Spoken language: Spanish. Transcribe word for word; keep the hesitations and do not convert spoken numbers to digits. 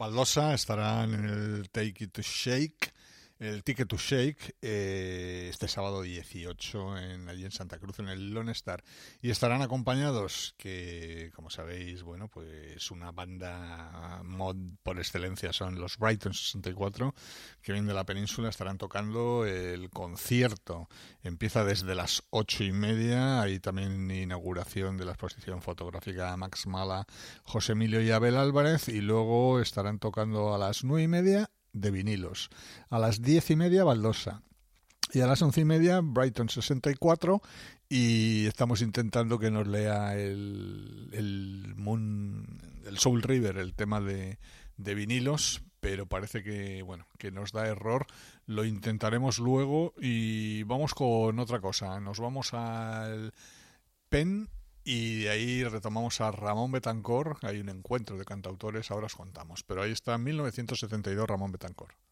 Baldosa estarán en el Take It to Shake, el Ticket to Shake, eh, este sábado dieciocho en, allí en Santa Cruz, en el Lone Star. Y estarán acompañados, que como sabéis, bueno, pues una banda mod por excelencia son los Brighton sesenta y cuatro, que vienen de la península. Estarán tocando el concierto. Empieza desde las ocho y media. Hay también inauguración de la exposición fotográfica Max Mala, José Emilio y Abel Álvarez. Y luego estarán tocando a las nueve y media de vinilos, a las diez y media Baldosa y a las once y media Brighton sesenta y cuatro, y estamos intentando que nos lea el, el Moon, el Soul River, el tema de, de vinilos, pero parece que bueno que nos da error. Lo intentaremos luego y vamos con otra cosa. Nos vamos al Pen y de ahí retomamos a Ramón Betancourt. Hay un encuentro de cantautores, ahora os contamos, pero ahí está en mil novecientos setenta y dos Ramón Betancourt.